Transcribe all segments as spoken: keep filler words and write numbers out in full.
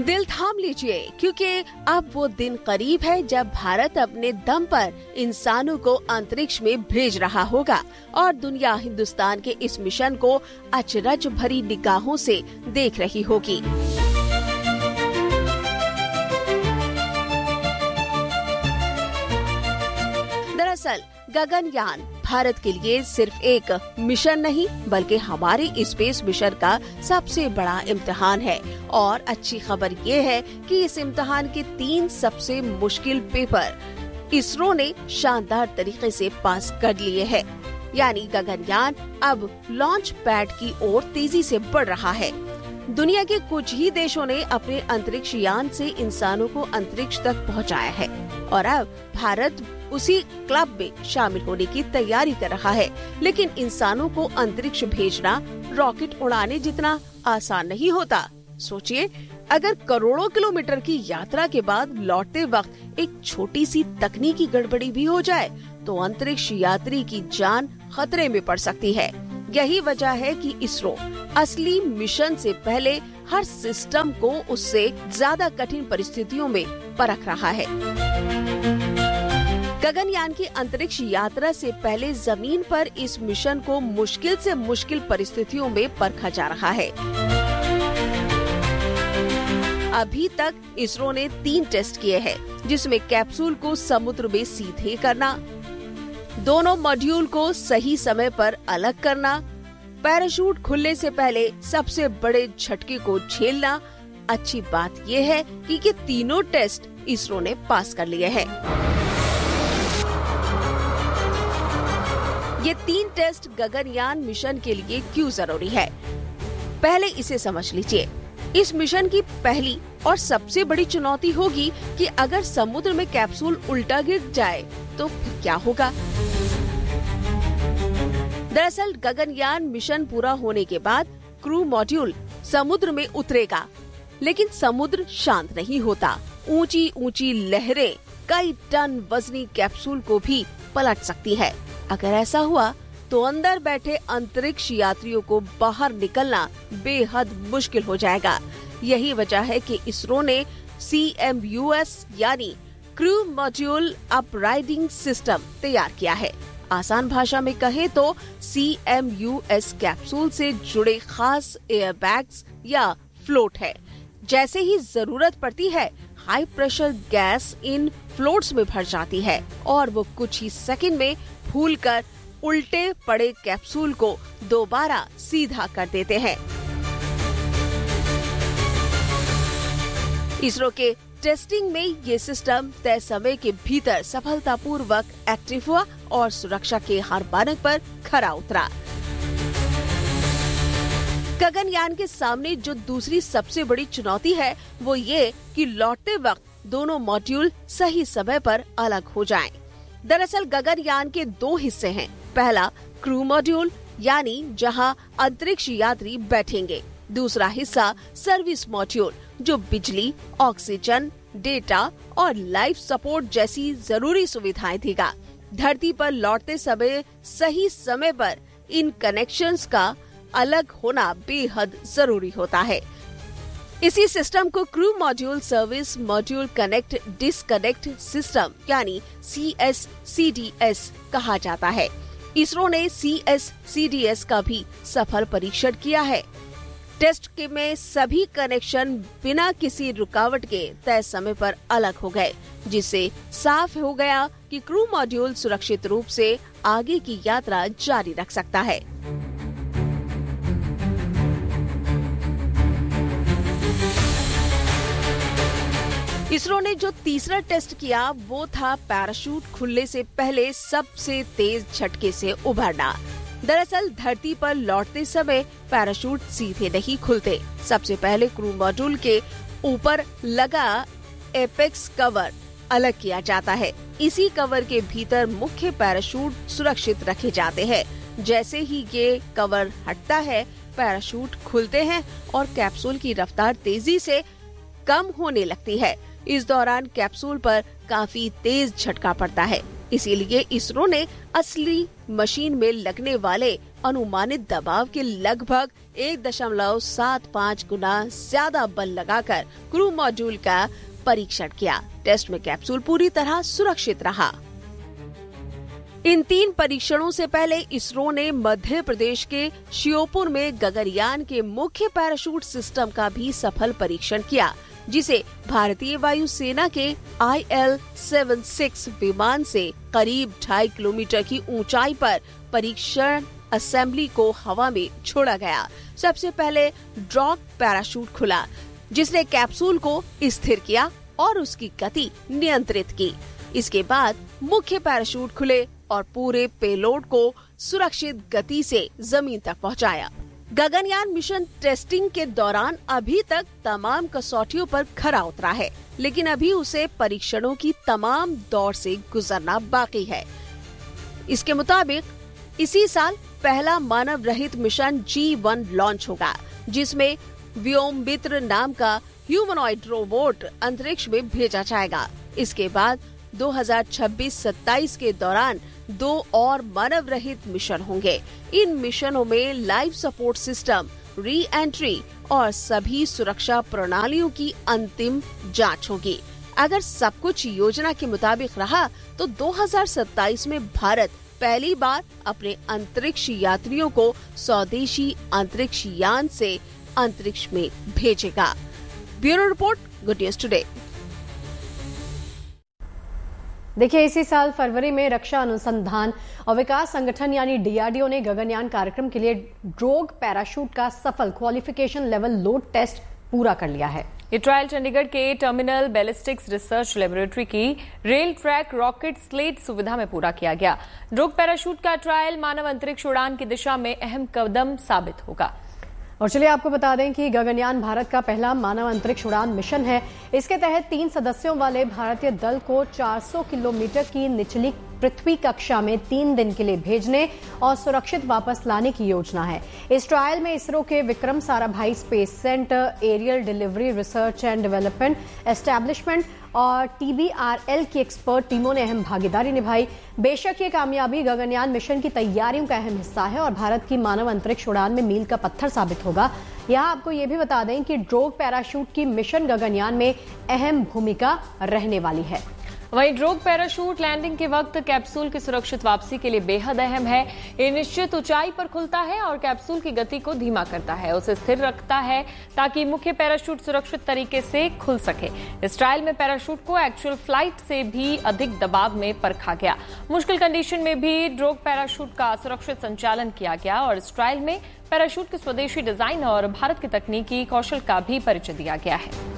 दिल थाम लीजिए, क्योंकि अब वो दिन करीब है जब भारत अपने दम पर इंसानों को अंतरिक्ष में भेज रहा होगा और दुनिया हिंदुस्तान के इस मिशन को अचरज भरी निगाहों से देख रही होगी। दरअसल गगनयान भारत के लिए सिर्फ एक मिशन नहीं बल्कि हमारे स्पेस मिशन का सबसे बड़ा इम्तिहान है। और अच्छी खबर ये है कि इस इम्तिहान के तीन सबसे मुश्किल पेपर इसरो ने शानदार तरीके से पास कर लिए हैं। यानी गगनयान अब लॉन्च पैड की ओर तेजी से बढ़ रहा है। दुनिया के कुछ ही देशों ने अपने अंतरिक्ष यान से इंसानों को अंतरिक्ष तक पहुंचाया है और अब भारत उसी क्लब में शामिल होने की तैयारी कर रहा है। लेकिन इंसानों को अंतरिक्ष भेजना रॉकेट उड़ाने जितना आसान नहीं होता। सोचिए, अगर करोड़ों किलोमीटर की यात्रा के बाद लौटते वक्त एक छोटी सी तकनीकी गड़बड़ी भी हो जाए तो अंतरिक्ष यात्री की जान खतरे में पड़ सकती है। यही वजह है कि इसरो असली मिशन से पहले हर सिस्टम को उससे ज्यादा कठिन परिस्थितियों में परख रहा है। गगनयान की अंतरिक्ष यात्रा से पहले जमीन पर इस मिशन को मुश्किल से मुश्किल परिस्थितियों में परखा जा रहा है। अभी तक इसरो ने तीन टेस्ट किए हैं, जिसमें कैप्सूल को समुद्र में सीधे करना, दोनों मॉड्यूल को सही समय पर अलग करना, पैराशूट खुलने से पहले सबसे बड़े झटके को झेलना। अच्छी बात यह है कि ये तीनों टेस्ट इसरो ने पास कर लिए हैं। ये तीन टेस्ट गगनयान मिशन के लिए क्यों जरूरी है, पहले इसे समझ लीजिए। इस मिशन की पहली और सबसे बड़ी चुनौती होगी कि अगर समुद्र में कैप्सूल उल्टा गिर जाए तो फिर क्या होगा। दरअसल गगनयान मिशन पूरा होने के बाद क्रू मॉड्यूल समुद्र में उतरेगा, लेकिन समुद्र शांत नहीं होता। ऊंची ऊंची लहरें कई टन वजनी कैप्सूल को भी पलट सकती है। अगर ऐसा हुआ तो अंदर बैठे अंतरिक्ष यात्रियों को बाहर निकलना बेहद मुश्किल हो जाएगा। यही वजह है कि इसरो ने सी एम यू एस यानी क्रू मॉड्यूल अपराइडिंग सिस्टम तैयार किया है। आसान भाषा में कहे तो C M U S capsule से जुड़े खास एयर बैग्स या फ्लोट है। जैसे ही जरूरत पड़ती है, high pressure gas in floats में भर जाती है और वो कुछ ही सेकंड में फूलकर उल्टे पड़े कैप्सूल को दोबारा सीधा कर देते हैं। इसरो के टेस्टिंग में ये सिस्टम तय समय के भीतर सफलतापूर्वक एक्टिव हुआ और सुरक्षा के हर मानक पर खरा उतरा। गगनयान के सामने जो दूसरी सबसे बड़ी चुनौती है वो ये कि लौटते वक्त दोनों मॉड्यूल सही समय पर अलग हो जाएं। दरअसल गगनयान के दो हिस्से हैं। पहला क्रू मॉड्यूल यानी जहां अंतरिक्ष यात्री बैठेंगे। दूसरा हिस्सा सर्विस मॉड्यूल जो बिजली, ऑक्सीजन, डेटा और लाइफ सपोर्ट जैसी जरूरी सुविधाएं देगा। धरती पर लौटते समय सही समय पर इन कनेक्शंस का अलग होना बेहद जरूरी होता है। इसी सिस्टम को crew module service module connect disconnect system यानी C S C D S कहा जाता है। इसरो ने C S C D S का भी सफल परीक्षण किया है। टेस्ट के में सभी कनेक्शन बिना किसी रुकावट के तय समय पर अलग हो गए, जिससे साफ हो गया कि क्रू मॉड्यूल सुरक्षित रूप से आगे की यात्रा जारी रख सकता है। इसरो ने जो तीसरा टेस्ट किया वो था पैराशूट खुलने से पहले सबसे तेज झटके से उभरना। दरअसल धरती पर लौटते समय पैराशूट सीधे नहीं खुलते। सबसे पहले क्रू मॉड्यूल के ऊपर लगा एपेक्स कवर अलग किया जाता है। इसी कवर के भीतर मुख्य पैराशूट सुरक्षित रखे जाते हैं। जैसे ही ये कवर हटता है, पैराशूट खुलते हैं और कैप्सूल की रफ्तार तेजी से कम होने लगती है। इस दौरान कैप्सूल पर काफी तेज झटका पड़ता है। इसीलिए इसरो ने असली मशीन में लगने वाले अनुमानित दबाव के लगभग एक दशमलव सात पाँच गुना ज्यादा बल लगाकर क्रू मॉड्यूल का परीक्षण किया। टेस्ट में कैप्सूल पूरी तरह सुरक्षित रहा। इन तीन परीक्षणों से पहले इसरो ने मध्य प्रदेश के श्योपुर में गगनयान के मुख्य पैराशूट सिस्टम का भी सफल परीक्षण किया, जिसे भारतीय वायुसेना के आई एल सेवन सिक्स विमान से करीब ढाई किलोमीटर की ऊंचाई पर परीक्षण असेंबली को हवा में छोड़ा गया। सबसे पहले ड्रॉग पैराशूट खुला, जिसने कैप्सूल को स्थिर किया और उसकी गति नियंत्रित की। इसके बाद मुख्य पैराशूट खुले और पूरे पेलोड को सुरक्षित गति से जमीन तक पहुंचाया। गगनयान मिशन टेस्टिंग के दौरान अभी तक तमाम कसौटियों पर खरा उतरा है, लेकिन अभी उसे परीक्षणों की तमाम दौर से गुजरना बाकी है। इसके मुताबिक इसी साल पहला मानव रहित मिशन जी वन लॉन्च होगा, जिसमें व्योममित्र नाम का ह्यूमनॉइड रोबोट अंतरिक्ष में भेजा जाएगा। इसके बाद दो हज़ार छब्बीस सत्ताईस के दौरान दो और मानव रहित मिशन होंगे। इन मिशनों में life support system, re entry और सभी सुरक्षा प्रणालियों की अंतिम जांच होगी। अगर सब कुछ योजना के मुताबिक रहा तो दो हज़ार सत्ताईस में भारत पहली बार अपने अंतरिक्ष यात्रियों को स्वदेशी अंतरिक्ष यान से अंतरिक्ष में भेजेगा। Bureau report, good news today. देखिए, इसी साल फरवरी में रक्षा अनुसंधान और विकास संगठन यानी डी आर डी ओ ने गगनयान कार्यक्रम के लिए ड्रोग पैराशूट का सफल क्वालिफिकेशन लेवल लोड टेस्ट पूरा कर लिया है। ये ट्रायल चंडीगढ़ के टर्मिनल बैलिस्टिक्स रिसर्च लेबोरेटरी की रेल ट्रैक रॉकेट स्लेट सुविधा में पूरा किया गया। ड्रोग पैराशूट का ट्रायल मानव अंतरिक्ष उड़ान की दिशा में अहम कदम साबित होगा। और चलिए आपको बता दें कि गगनयान भारत का पहला मानव अंतरिक्ष उड़ान मिशन है। इसके तहत तीन सदस्यों वाले भारतीय दल को चार सौ किलोमीटर की निचली पृथ्वी कक्षा में तीन दिन के लिए भेजने और सुरक्षित वापस लाने की योजना है। इस ट्रायल में इसरो के Vikram Sarabhai space centre, aerial delivery research and development establishment और टी बी आर एल की एक्सपर्ट टीमों ने अहम भागीदारी निभाई। बेशक ये कामयाबी गगनयान मिशन की तैयारियों का अहम हिस्सा है और भारत की मानव अंतरिक्ष उड़ान में मील का पत्थर साबित होगा। यहाँ आपको ये भी बता दें कि ड्रोग पैराशूट की मिशन गगनयान में अहम भूमिका रहने वाली है। वहीं ड्रोग पैराशूट लैंडिंग के वक्त कैप्सूल की सुरक्षित वापसी के लिए बेहद अहम है। ये निश्चित ऊंचाई पर खुलता है और कैप्सूल की गति को धीमा करता है, उसे स्थिर रखता है ताकि मुख्य पैराशूट सुरक्षित तरीके से खुल सके। इस ट्रायल में पैराशूट को एक्चुअल फ्लाइट से भी अधिक दबाव में परखा गया। मुश्किल कंडीशन में भी ड्रोग पैराशूट का सुरक्षित संचालन किया गया और इस ट्रायल में पैराशूट के स्वदेशी डिजाइन और भारत के तकनीकी कौशल का भी परिचय दिया गया है।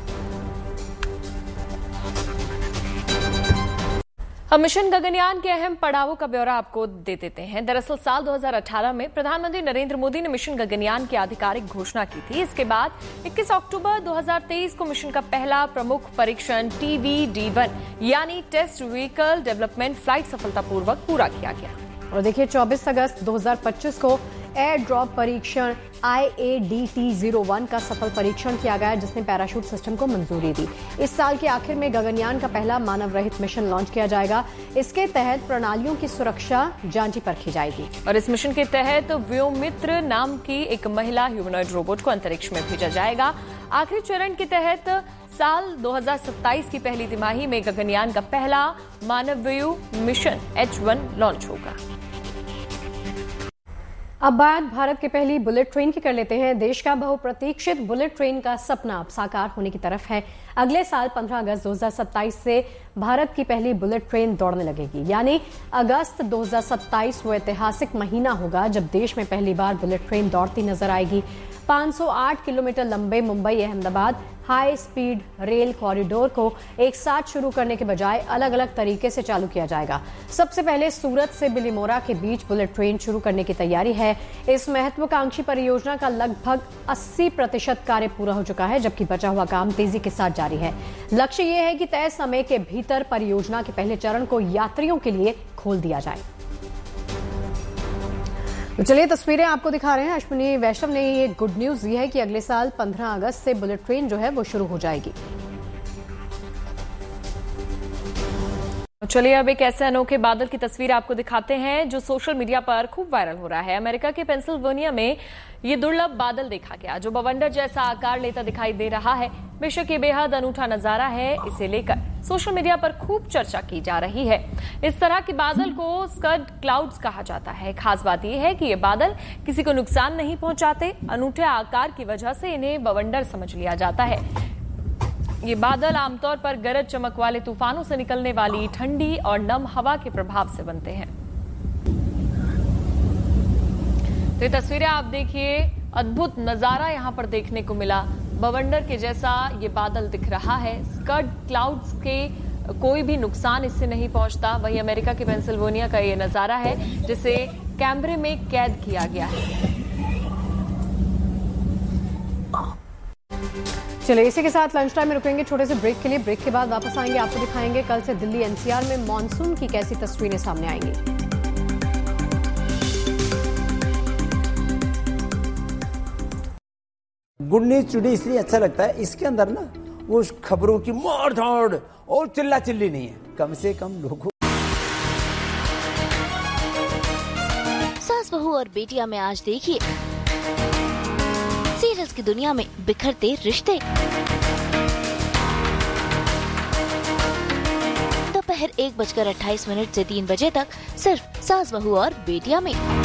हम मिशन गगनयान के अहम पड़ावों का ब्यौरा आपको दे देते हैं। दरअसल साल दो हज़ार अठारह में प्रधानमंत्री नरेंद्र मोदी ने मिशन गगनयान की आधिकारिक घोषणा की थी। इसके बाद इक्कीस अक्टूबर दो हज़ार तेईस को मिशन का पहला प्रमुख परीक्षण टी वी डी वन यानी टेस्ट व्हीकल डेवलपमेंट फ्लाइट सफलतापूर्वक पूरा किया गया। और देखिए, चौबीस अगस्त दो हज़ार पच्चीस को एयर ड्रॉप परीक्षण आई A D T zero one का सफल परीक्षण किया गया, जिसने पैराशूट सिस्टम को मंजूरी दी। इस साल के आखिर में गगनयान का पहला मानव रहित मिशन लॉन्च किया जाएगा। इसके तहत प्रणालियों की सुरक्षा जांची परखी जाएगी और इस मिशन के तहत व्योममित्र नाम की एक महिला ह्यूमनॉइड रोबोट को अंतरिक्ष में भेजा जाएगा। आखिरी चरण के तहत साल दो हज़ार सत्ताईस की पहली तिमाही में गगनयान का पहला मानवव्यूह मिशन एच वन लॉन्च होगा। अब बात भारत की पहली बुलेट ट्रेन की कर लेते हैं। देश का बहुप्रतीक्षित बुलेट ट्रेन का सपना अब साकार होने की तरफ है। अगले साल पंद्रह अगस्त दो हज़ार सत्ताईस से भारत की पहली बुलेट ट्रेन दौड़ने लगेगी, यानी अगस्त दो हज़ार सत्ताईस वो ऐतिहासिक महीना होगा जब देश में पहली बार बुलेट ट्रेन दौड़ती नजर आएगी। पाँच सौ आठ किलोमीटर लंबे Mumbai Ahmedabad high speed rail corridor को एक साथ शुरू करने के बजाय अलग अलग तरीके से चालू किया जाएगा। सबसे पहले सूरत से बिलीमोरा के बीच बुलेट ट्रेन शुरू करने की तैयारी है। इस महत्वाकांक्षी परियोजना का लगभग अस्सी प्रतिशत कार्य पूरा हो चुका है, जबकि बचा हुआ काम तेजी के साथ जारी है। लक्ष्य ये है कि तय समय के भीतर परियोजना के पहले चरण को यात्रियों के लिए खोल दिया जाए। तो चलिए तस्वीरें आपको दिखा रहे हैं। अश्विनी वैष्णव ने ये गुड न्यूज दी है कि अगले साल पंद्रह अगस्त से बुलेट ट्रेन जो है वो शुरू हो जाएगी। चलिए अब एक ऐसे अनोखे बादल की तस्वीर आपको दिखाते हैं जो सोशल मीडिया पर खूब वायरल हो रहा है। अमेरिका के पेंसिल्वेनिया में ये दुर्लभ बादल देखा गया जो बवंडर जैसा आकार लेता दिखाई दे रहा है। बेशक ये बेहद अनूठा नजारा है, इसे लेकर सोशल मीडिया पर खूब चर्चा की जा रही है। इस तरह के बादल को स्कड क्लाउड्स कहा जाता है। खास बात यह है कि ये बादल किसी को नुकसान नहीं पहुंचाते। अनूठे आकार की वजह से इन्हें बवंडर समझ लिया जाता है। ये बादल आमतौर पर गरज चमक वाले तूफानों से निकलने वाली ठंडी और नम हवा के प्रभाव से बनते हैं। तो ये तस्वीरें आप देखिए, अद्भुत नजारा यहां पर देखने को मिला। बवंडर के जैसा ये बादल दिख रहा है। स्कड क्लाउड्स के कोई भी नुकसान इससे नहीं पहुंचता। वहीं अमेरिका के पेंसिल्वेनिया का ये नजारा है जिसे कैमरे में कैद किया गया है। चलिए इसी के साथ लंच टाइम में रुकेंगे छोटे से ब्रेक के लिए। ब्रेक के बाद वापस आएंगे, आपको दिखाएंगे कल से दिल्ली एनसीआर में मॉनसून की कैसी तस्वीरें सामने आएंगी। गुड न्यूज टुडे इसलिए अच्छा लगता है, इसके अंदर ना वो खबरों की मार धाड़ और चिल्ला चिल्ली नहीं है, कम से कम लोगों। सास बहू और बेटियां में आज देखिए सीरियल्स की दुनिया में बिखरते रिश्ते। दोपहर एक बजकर अट्ठाईस मिनट से तीन बजे तक सिर्फ सास बहू और बेटियां में।